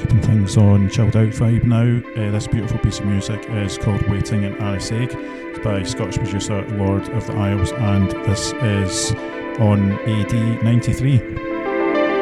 keeping things on chilled out vibe now. This beautiful piece of music is called Waiting in Arisaig. It's by Scottish producer Lord of the Isles, and this is on AD 93.